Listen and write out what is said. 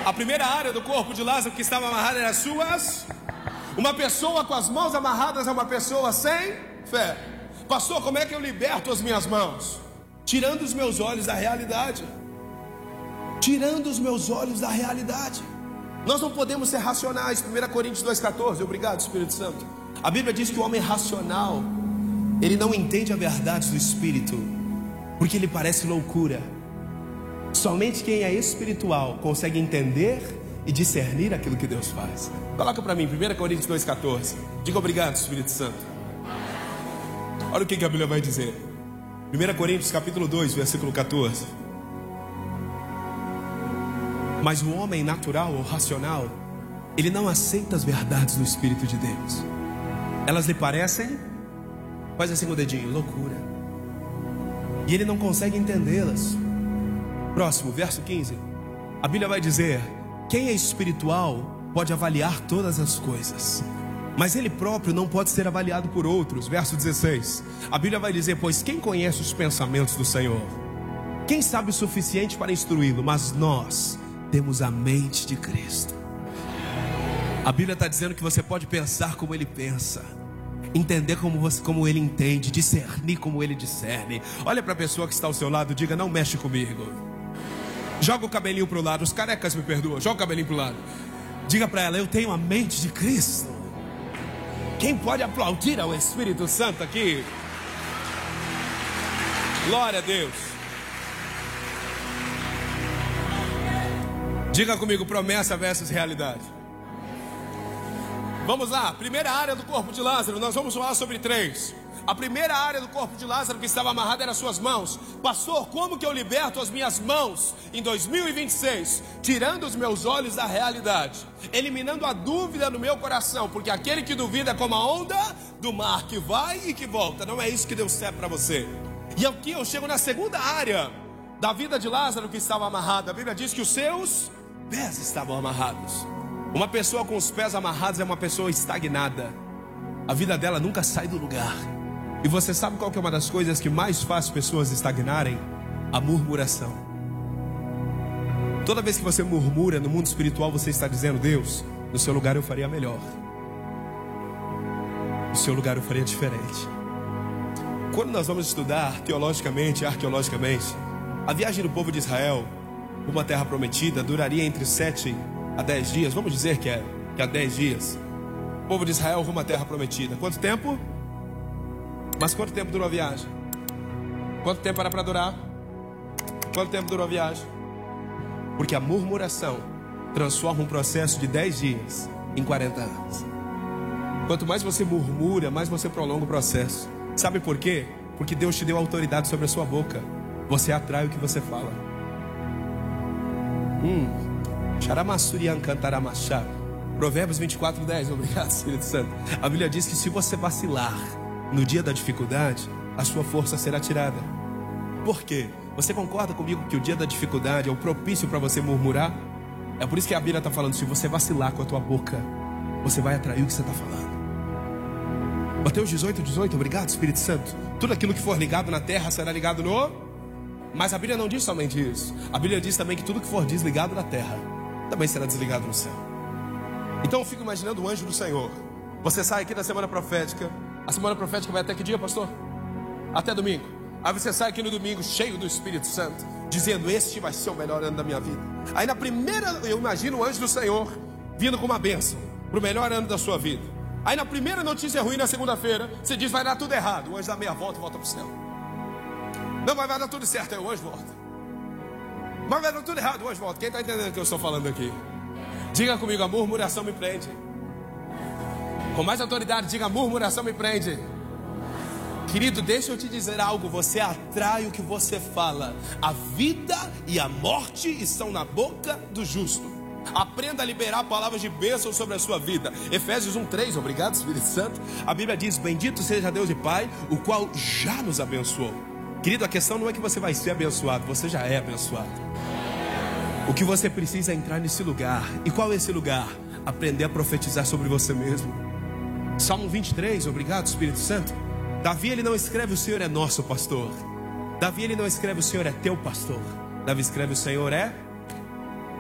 A primeira área do corpo de Lázaro que estava amarrada era as suas. Uma pessoa com as mãos amarradas é uma pessoa sem fé. Pastor, como é que eu liberto as minhas mãos? Tirando os meus olhos da realidade. Tirando os meus olhos da realidade. Nós não podemos ser racionais. 1 Coríntios 2,14. Obrigado, Espírito Santo. A Bíblia diz que o homem racional, ele não entende a verdade do Espírito, porque ele parece loucura. Somente quem é espiritual consegue entender e discernir aquilo que Deus faz. Coloca para mim, 1 Coríntios 2,14. Diga obrigado, Espírito Santo. Olha o que a Bíblia vai dizer. 1 Coríntios capítulo 2, versículo 14. Mas o homem natural ou racional, ele não aceita as verdades do Espírito de Deus. Elas lhe parecem, faz assim com o dedinho, loucura. E ele não consegue entendê-las. Próximo, verso 15. A Bíblia vai dizer: quem é espiritual pode avaliar todas as coisas, mas ele próprio não pode ser avaliado por outros. Verso 16. A Bíblia vai dizer: pois quem conhece os pensamentos do Senhor? Quem sabe o suficiente para instruí-lo? Mas nós temos a mente de Cristo. A Bíblia está dizendo que você pode pensar como ele pensa, entender como ele entende, discernir como ele discerne. Olha para a pessoa que está ao seu lado, diga: não mexe comigo. Joga o cabelinho para o lado. Os carecas me perdoam. Joga o cabelinho para o lado. Diga para ela: eu tenho a mente de Cristo. Quem pode aplaudir ao Espírito Santo aqui? Glória a Deus. Diga comigo: promessa versus realidade. Vamos lá, primeira área do corpo de Lázaro. Nós vamos falar sobre 3. A primeira área do corpo de Lázaro que estava amarrada era as suas mãos. Pastor, como que eu liberto as minhas mãos em 2026? Tirando os meus olhos da realidade, eliminando a dúvida no meu coração, porque aquele que duvida é como a onda do mar, que vai e que volta. Não é isso que Deus quer para você. E aqui eu chego na segunda área da vida de Lázaro que estava amarrada. A Bíblia diz que os seus pés estavam amarrados. Uma pessoa com os pés amarrados é uma pessoa estagnada. A vida dela nunca sai do lugar. E você sabe qual que é uma das coisas que mais faz pessoas estagnarem? A murmuração. Toda vez que você murmura no mundo espiritual, você está dizendo: Deus, no seu lugar eu faria melhor, no seu lugar eu faria diferente. Quando nós vamos estudar teologicamente, arqueologicamente, a viagem do povo de Israel para uma terra prometida duraria entre 7 a 10 dias. Vamos dizer que é 10 dias. O povo de Israel rumo à terra prometida. Quanto tempo? Mas quanto tempo durou a viagem? Quanto tempo era para durar? Quanto tempo durou a viagem? Porque a murmuração transforma um processo de 10 dias em 40 anos. Quanto mais você murmura, mais você prolonga o processo. Sabe por quê? Porque Deus te deu autoridade sobre a sua boca. Você atrai o que você fala. Provérbios 24:10. Obrigado, Espírito Santo. A Bíblia diz que se você vacilar no dia da dificuldade, a sua força será tirada. Por quê? Você concorda comigo que o dia da dificuldade é o propício para você murmurar? É por isso que a Bíblia está falando: se você vacilar com a tua boca, você vai atrair o que você está falando. Mateus 18:18. Obrigado, Espírito Santo. Tudo aquilo que for ligado na terra será ligado no... Mas a Bíblia não diz somente isso. A Bíblia diz também que tudo que for desligado na terra também será desligado no céu. Então eu fico imaginando o anjo do Senhor. Você sai aqui da semana profética. A semana profética vai até que dia, pastor? Até domingo. Aí você sai aqui no domingo cheio do Espírito Santo, dizendo: este vai ser o melhor ano da minha vida. Aí na primeira, eu imagino o anjo do Senhor vindo com uma bênção para o melhor ano da sua vida. Aí na primeira notícia ruim, na segunda-feira, você diz: vai dar tudo errado. O anjo dá meia volta e volta para o céu. Não, mas vai dar tudo certo. Aí o anjo volta. Mas vai dar tudo errado. O anjo volta. Quem está entendendo o que eu estou falando aqui? Diga comigo: a murmuração me prende. Com mais autoridade, diga: a murmuração me prende. Querido, deixa eu te dizer algo: você atrai o que você fala. A vida e a morte estão na boca do justo. Aprenda a liberar palavras de bênção sobre a sua vida. Efésios 1:3. Obrigado, Espírito Santo. A Bíblia diz: bendito seja Deus e Pai, o qual já nos abençoou. Querido, a questão não é que você vai ser abençoado, você já é abençoado. O que você precisa é entrar nesse lugar. E qual é esse lugar? Aprender a profetizar sobre você mesmo. Salmo 23, obrigado, Espírito Santo. Davi, ele não escreve: o Senhor é nosso pastor. Davi, ele não escreve: o Senhor é teu pastor. Davi escreve: o Senhor é